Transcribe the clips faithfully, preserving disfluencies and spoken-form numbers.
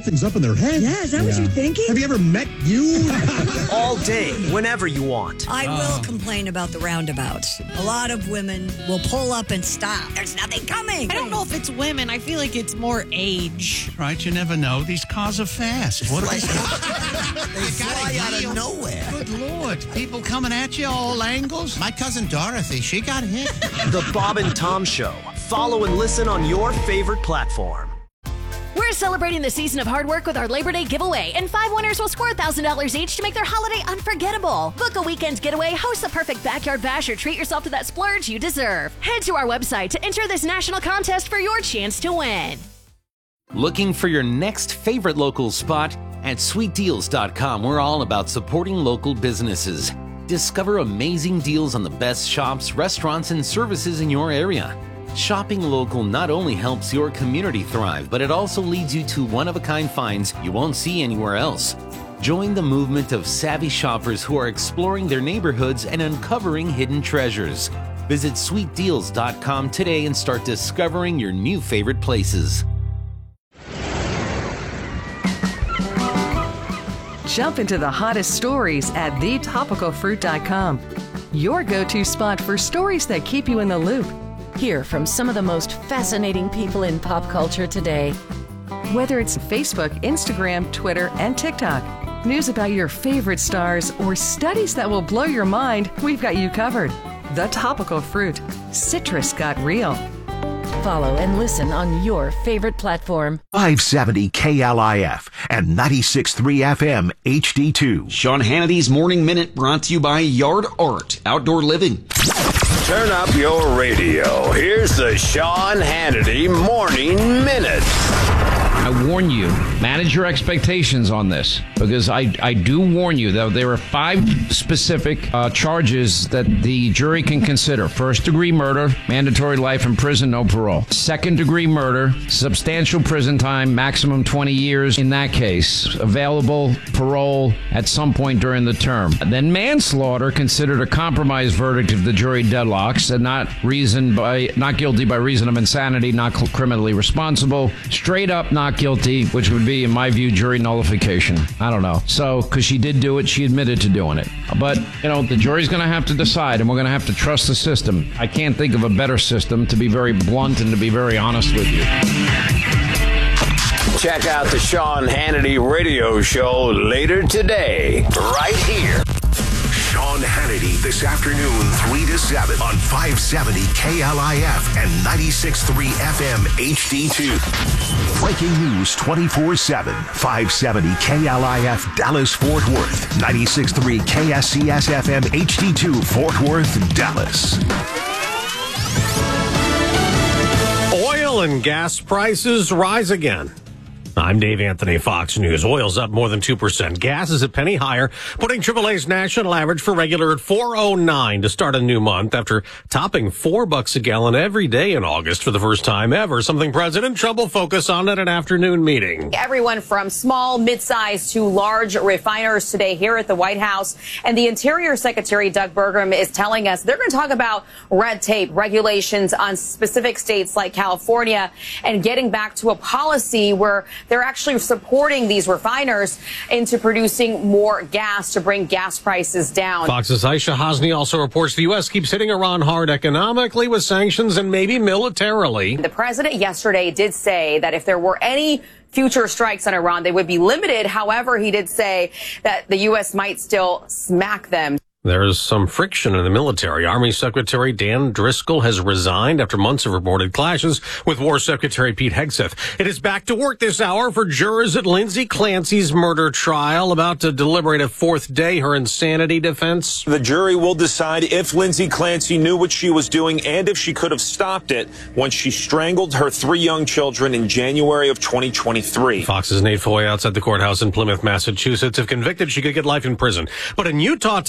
things up in their head. Yeah, is that yeah. what you're thinking? Have you ever met you? All day, whenever you want. I will complain about the roundabouts. A lot of women will pull up and stop. There's nothing coming. I don't know if it's women. I feel like it's more age. Right, you never know. These cars are fast. What are they? They fly out of nowhere. Good Lord. People coming at you all angles. My cousin Dorothy, she got hit. The Bob and Tom Show. Follow and listen on your favorite platform. We're celebrating the season of hard work with our Labor Day giveaway, and five winners will score one thousand dollars each to make their holiday unforgettable. Book a weekend getaway, host the perfect backyard bash, or treat yourself to that splurge you deserve. Head to our website to enter this national contest for your chance to win. Looking for your next favorite local spot? At sweet deals dot com, we're all about supporting local businesses. Discover amazing deals on the best shops, restaurants, and services in your area. Shopping local not only helps your community thrive, but it also leads you to one-of-a-kind finds you won't see anywhere else. Join the movement of savvy shoppers who are exploring their neighborhoods and uncovering hidden treasures. Visit sweet deals dot com today and start discovering your new favorite places. Jump into the hottest stories at the topical fruit dot com. Your go-to spot for stories that keep you in the loop. Hear from some of the most fascinating people in pop culture today. Whether it's Facebook, Instagram, Twitter, and TikTok, news about your favorite stars, or studies that will blow your mind, we've got you covered. The Topical Fruit. Citrus got real. Follow and listen on your favorite platform. five seventy K L I F and ninety-six point three F M H D two. Sean Hannity's Morning Minute brought to you by Yard Art Outdoor Living. Turn up your radio. Here's the Sean Hannity Morning Minute. I warn you, manage your expectations on this, because I, I do warn you that there are five specific uh, charges that the jury can consider. First degree murder, mandatory life in prison, no parole. Second degree murder, substantial prison time, maximum twenty years in that case. Available parole at some point during the term. Then manslaughter, considered a compromise verdict if the jury deadlocks, and not reason by not guilty by reason of insanity, not criminally responsible. Straight up not guilty, which would be, in my view, jury nullification. I don't know. So, because she did do it, she admitted to doing it. But, you know, the jury's going to have to decide, and we're going to have to trust the system. I can't think of a better system, to be very blunt and to be very honest with you. Check out the Sean Hannity radio show later today, right here. Sean Hannity this afternoon, three to seven on five seventy K L I F and ninety-six point three F M H D two. Breaking news twenty-four seven, five seventy K L I F Dallas Fort Worth, ninety-six point three K S C S F M H D two Fort Worth, Dallas. Oil and gas prices rise again. I'm Dave Anthony, Fox News. Oil's up more than two percent. Gas is a penny higher, putting triple A's national average for regular at four oh nine to start a new month after topping four bucks a gallon every day in August for the first time ever, something President Trump will focus on at an afternoon meeting. Everyone from small, mid-sized to large refiners today here at the White House. And the Interior Secretary, Doug Burgum, is telling us they're going to talk about red tape, regulations on specific states like California, and getting back to a policy where they're actually supporting these refiners into producing more gas to bring gas prices down. Fox's Aisha Hasni also reports the U S keeps hitting Iran hard economically with sanctions and maybe militarily. The president yesterday did say that if there were any future strikes on Iran, they would be limited. However, he did say that the U S might still smack them. There's some friction in the military. Army Secretary Dan Driscoll has resigned after months of reported clashes with War Secretary Pete Hegseth. It is back to work this hour for jurors at Lindsay Clancy's murder trial, about to deliberate a fourth day her insanity defense. The jury will decide if Lindsay Clancy knew what she was doing and if she could have stopped it when she strangled her three young children in January of twenty twenty-three. Fox's Nate Foy outside the courthouse in Plymouth, Massachusetts. If convicted, she could get life in prison. But in Utah, Tyler Robinson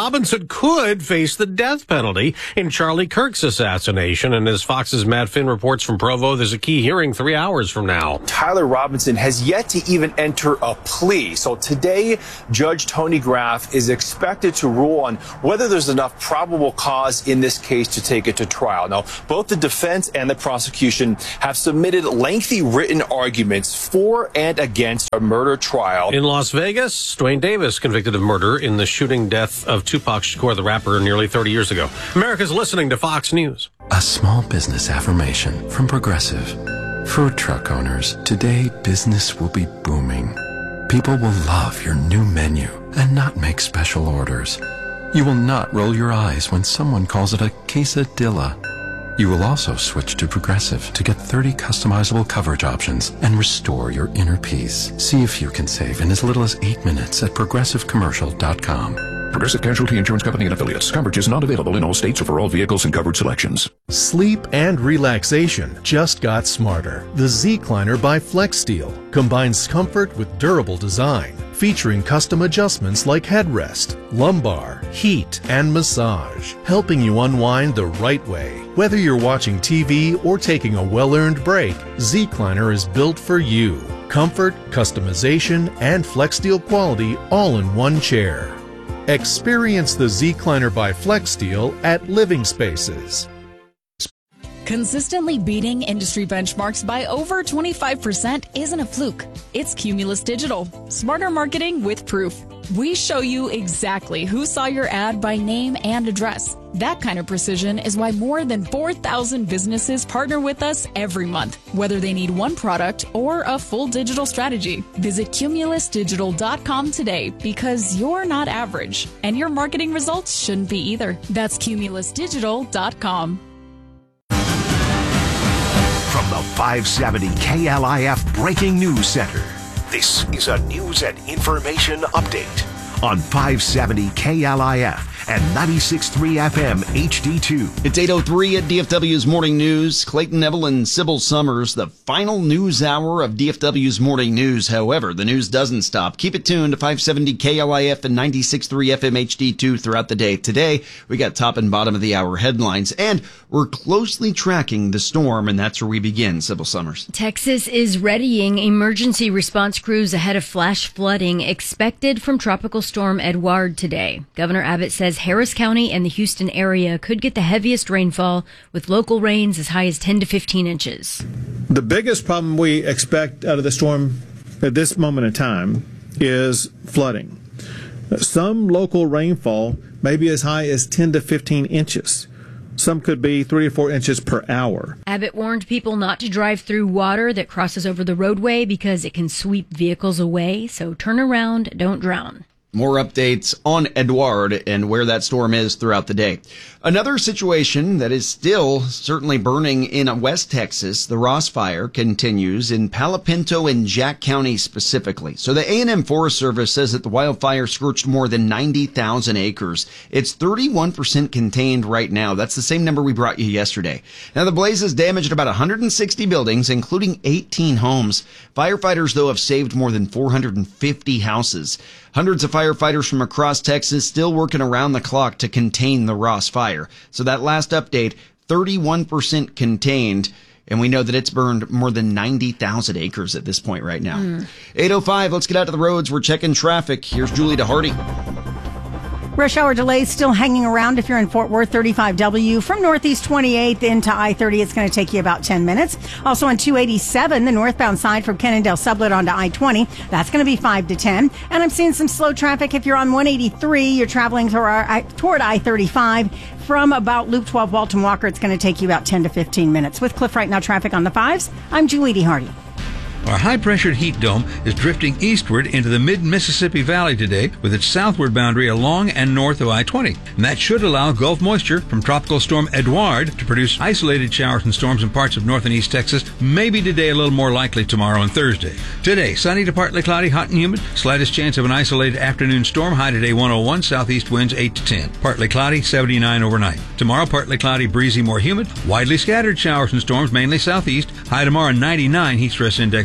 Robinson could face the death penalty in Charlie Kirk's assassination. And as Fox's Matt Finn reports from Provo, there's a key hearing three hours from now. Tyler Robinson has yet to even enter a plea. So today, Judge Tony Graff is expected to rule on whether there's enough probable cause in this case to take it to trial. Now, both the defense and the prosecution have submitted lengthy written arguments for and against a murder trial. In Las Vegas, Dwayne Davis convicted of murder in the shooting death of Tupac Shakur, the rapper, nearly thirty years ago. America's listening to Fox News. A small business affirmation from Progressive. Food truck owners, today business will be booming. People will love your new menu and not make special orders. You will not roll your eyes when someone calls it a quesadilla. You will also switch to Progressive to get thirty customizable coverage options and restore your inner peace. See if you can save in as little as eight minutes at progressive commercial dot com. Progressive Casualty Insurance Company and Affiliates. Coverage is not available in all states or for all vehicles and covered selections. Sleep and relaxation just got smarter. The Zecliner by FlexSteel combines comfort with durable design, featuring custom adjustments like headrest, lumbar, heat, and massage, helping you unwind the right way. Whether you're watching T V or taking a well-earned break, Zecliner is built for you. Comfort, customization, and FlexSteel quality all in one chair. Experience the Zecliner by FlexSteel at Living Spaces. Consistently beating industry benchmarks by over twenty-five percent isn't a fluke. It's Cumulus Digital. Smarter marketing with proof. We show you exactly who saw your ad by name and address. That kind of precision is why more than four thousand businesses partner with us every month, whether they need one product or a full digital strategy. Visit cumulus digital dot com today because you're not average, and your marketing results shouldn't be either. That's cumulus digital dot com. From the five seventy K L I F Breaking News Center, this is a news and information update on five seventy K L I F and ninety-six point three F M H D two. It's eight oh three at D F W's Morning News. Clayton Neville and Sybil Summers, the final news hour of D F W's Morning News. However, the news doesn't stop. Keep it tuned to five seventy K L I F and ninety-six point three F M H D two throughout the day. Today, we got top and bottom of the hour headlines, and we're closely tracking the storm, and that's where we begin. Sybil Summers. Texas is readying emergency response crews ahead of flash flooding expected from Tropical Storm Edouard today. Governor Abbott says Harris County and the Houston area could get the heaviest rainfall, with local rains as high as ten to fifteen inches. The biggest problem we expect out of the storm at this moment in time is flooding. Some local rainfall may be as high as ten to fifteen inches. Some could be three or four inches per hour. Abbott warned people not to drive through water that crosses over the roadway because it can sweep vehicles away. So turn around, don't drown. More updates on Edouard and where that storm is throughout the day. Another situation that is still certainly burning in West Texas, the Ross Fire continues in Palo Pinto and Jack County specifically. So the A and M Forest Service says that the wildfire scorched more than ninety thousand acres. It's thirty-one percent contained right now. That's the same number we brought you yesterday. Now the blaze has damaged about one hundred sixty buildings, including eighteen homes. Firefighters, though, have saved more than four hundred fifty houses. Hundreds of firefighters from across Texas still working around the clock to contain the Ross Fire. So that last update, thirty-one percent contained, and we know that it's burned more than ninety thousand acres at this point right now. Mm. eight oh five, let's get out to the roads. We're checking traffic. Here's Julie DeHardy. Rush hour delays still hanging around if you're in Fort Worth, thirty-five W. From Northeast twenty-eighth into I thirty, it's going to take you about ten minutes. Also on two eighty-seven, the northbound side from Kennedale Sublet onto I twenty, that's going to be five to ten. And I'm seeing some slow traffic if you're on one eighty-three, you're traveling toward I thirty-five. From about Loop twelve Walton Walker, it's going to take you about ten to fifteen minutes. With Cliff Right Now traffic on the fives, I'm Julie DeHardy. Our high-pressured heat dome is drifting eastward into the mid-Mississippi Valley today with its southward boundary along and north of I twenty. And that should allow Gulf moisture from Tropical Storm Edouard to produce isolated showers and storms in parts of north and east Texas, maybe today a little more likely tomorrow and Thursday. Today, sunny to partly cloudy, hot and humid. Slightest chance of an isolated afternoon storm. High today one oh one, southeast winds eight to ten. Partly cloudy, seventy-nine overnight. Tomorrow, partly cloudy, breezy, more humid. Widely scattered showers and storms, mainly southeast. High tomorrow ninety-nine, heat stress index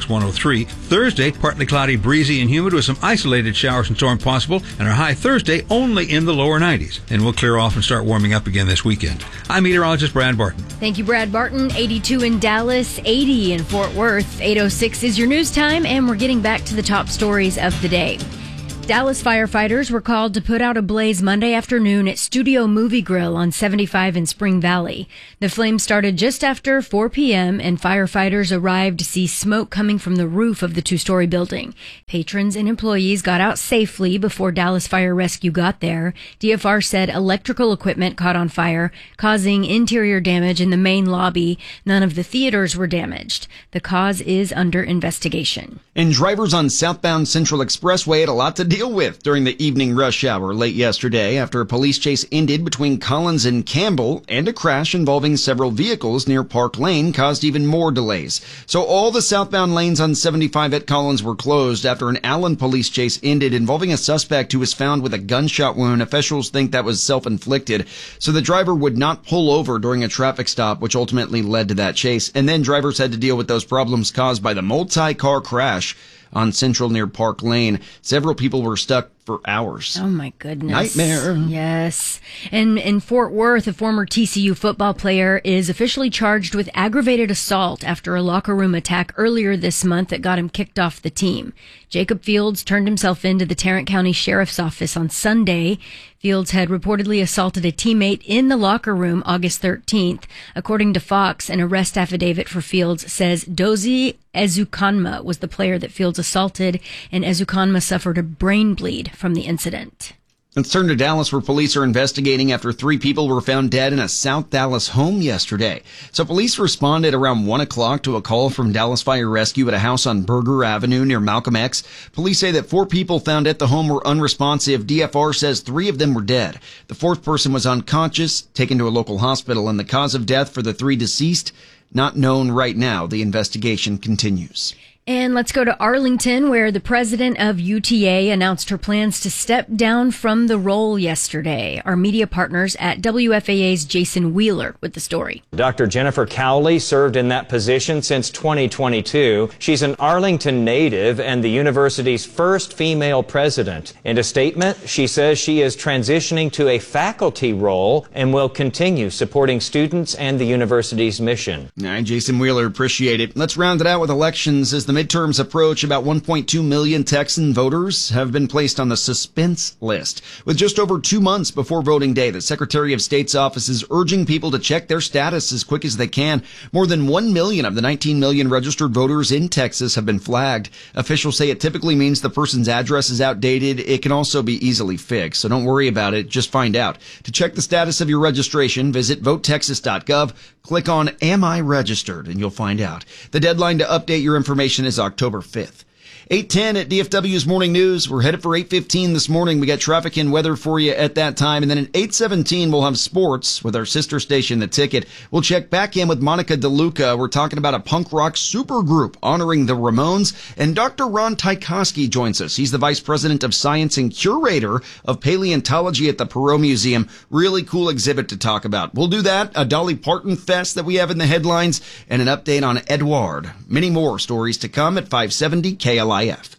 Index one oh three. Thursday, partly cloudy, breezy, and humid with some isolated showers and storms possible, and our high Thursday only in the lower nineties. And we'll clear off and start warming up again this weekend. I'm meteorologist Brad Barton. Thank you, Brad Barton. eighty-two in Dallas, eighty in Fort Worth. eight oh six is your news time, and we're getting back to the top stories of the day. Dallas firefighters were called to put out a blaze Monday afternoon at Studio Movie Grill on seventy-five in Spring Valley. The flames started just after four p.m. and firefighters arrived to see smoke coming from the roof of the two-story building. Patrons and employees got out safely before Dallas Fire Rescue got there. D F R said electrical equipment caught on fire, causing interior damage in the main lobby. None of the theaters were damaged. The cause is under investigation. And drivers on southbound Central Expressway had a lot to deal with during the evening rush hour late yesterday after a police chase ended between Collins and Campbell, and a crash involving several vehicles near Park Lane caused even more delays. So all the southbound lanes on seventy-five at Collins were closed after an Allen police chase ended involving a suspect who was found with a gunshot wound. Officials think that was self-inflicted. So the driver would not pull over during a traffic stop, which ultimately led to that chase. And then drivers had to deal with those problems caused by the multi-car crash on Central near Park Lane. Several people were stuck for hours. Oh my goodness. Nightmare. Yes. And in Fort Worth, a former T C U football player is officially charged with aggravated assault after a locker room attack earlier this month that got him kicked off the team. Jacob Fields turned himself into the Tarrant County Sheriff's Office on Sunday. Fields had reportedly assaulted a teammate in the locker room August thirteenth. According to Fox, an arrest affidavit for Fields says Dozie Ezukanma was the player that Fields assaulted, and Ezukanma suffered a brain bleed from the incident. Let's turn to Dallas, where police are investigating after three people were found dead in a South Dallas home yesterday. So police responded around one o'clock to a call from Dallas Fire Rescue at a house on Berger Avenue near Malcolm X. Police say that four people found at the home were unresponsive. D F R says three of them were dead. The fourth person was unconscious, taken to a local hospital, and the cause of death for the three deceased, not known right now. The investigation continues. And let's go to Arlington, where the president of U T A announced her plans to step down from the role yesterday. Our media partners at W F A A's Jason Wheeler with the story. Doctor Jennifer Cowley served in that position since twenty twenty-two. She's an Arlington native and the university's first female president. In a statement, she says she is transitioning to a faculty role and will continue supporting students and the university's mission. All right, Jason Wheeler, appreciate it. Let's round it out with elections. As the midterms approach, about one point two million Texan voters have been placed on the suspense list. With just over two months before voting day, the Secretary of State's office is urging people to check their status as quick as they can. More than one million of the nineteen million registered voters in Texas have been flagged. Officials say it typically means the person's address is outdated. It can also be easily fixed, so don't worry about it. Just find out. To check the status of your registration, visit vote texas dot gov. Click on Am I Registered? And you'll find out. The deadline to update your information is October fifth. eight ten at D F W's Morning News. We're headed for eight fifteen this morning. We got traffic and weather for you at that time. And then at eight seventeen, we'll have sports with our sister station, The Ticket. We'll check back in with Monica DeLuca. We're talking about a punk rock supergroup honoring the Ramones. And Doctor Ron Tykowski joins us. He's the Vice President of Science and Curator of Paleontology at the Perot Museum. Really cool exhibit to talk about. We'll do that, a Dolly Parton fest that we have in the headlines, and an update on Edouard. Many more stories to come at five seventy K L I F.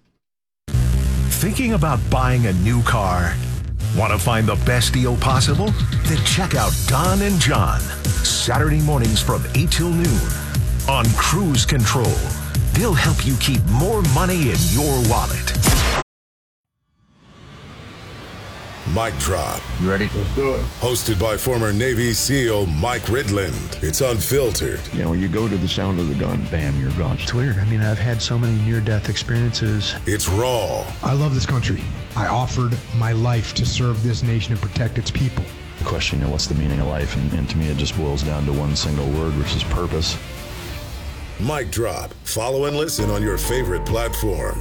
Thinking about buying a new car? Want to find the best deal possible? Then check out Don and John, Saturday mornings from eight till noon on Cruise Control. They'll help you keep more money in your wallet. Mic Drop. You ready? Let's do it. Hosted by former Navy SEAL Mike Ridland. It's unfiltered. You know, when you go to the sound of the gun, bam, you're gone. It's weird. I mean, I've had so many near-death experiences. It's raw. I love this country. I offered my life to serve this nation and protect its people. The question, you know, what's the meaning of life? And, and to me, it just boils down to one single word, which is purpose. Mic Drop. Follow and listen on your favorite platform.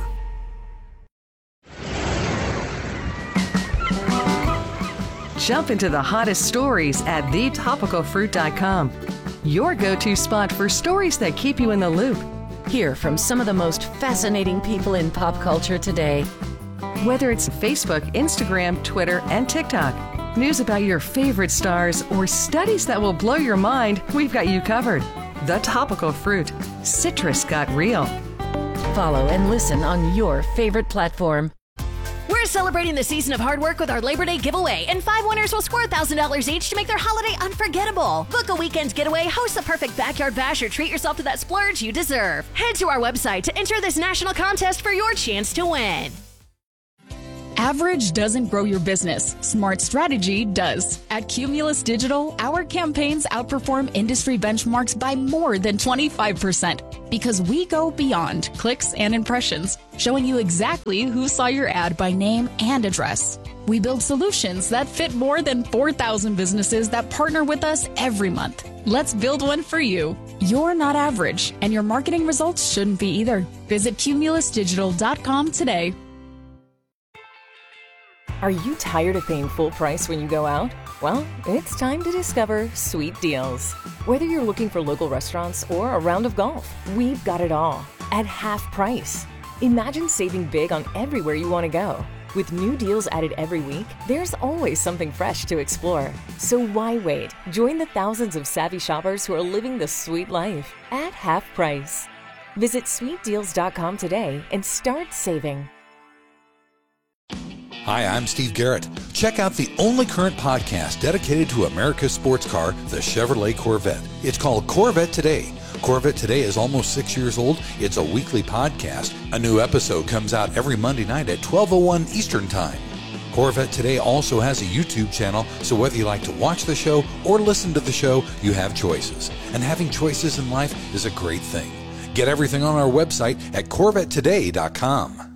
Jump into the hottest stories at the topical fruit dot com. Your go-to spot for stories that keep you in the loop. Hear from some of the most fascinating people in pop culture today. Whether it's Facebook, Instagram, Twitter, and TikTok, news about your favorite stars, or studies that will blow your mind, we've got you covered. The Topical Fruit. Citrus got real. Follow and listen on your favorite platform. We're celebrating the season of hard work with our Labor Day giveaway, and five winners will score one thousand dollars each to make their holiday unforgettable. Book a weekend getaway, host the perfect backyard bash, or treat yourself to that splurge you deserve. Head to our website to enter this national contest for your chance to win. Average doesn't grow your business. Smart strategy does. At Cumulus Digital, our campaigns outperform industry benchmarks by more than twenty-five percent because we go beyond clicks and impressions, showing you exactly who saw your ad by name and address. We build solutions that fit more than four thousand businesses that partner with us every month. Let's build one for you. You're not average, and your marketing results shouldn't be either. Visit cumulus digital dot com today. Are you tired of paying full price when you go out? Well, it's time to discover Sweet Deals. Whether you're looking for local restaurants or a round of golf, we've got it all at half price. Imagine saving big on everywhere you want to go. With new deals added every week, there's always something fresh to explore. So why wait? Join the thousands of savvy shoppers who are living the sweet life at half price. Visit sweet deals dot com today and start saving. Hi, I'm Steve Garrett. Check out the only current podcast dedicated to America's sports car, the Chevrolet Corvette. It's called Corvette Today. Corvette Today is almost six years old. It's a weekly podcast. A new episode comes out every Monday night at twelve oh one Eastern Time. Corvette Today also has a YouTube channel, so whether you like to watch the show or listen to the show, you have choices. And having choices in life is a great thing. Get everything on our website at corvette today dot com.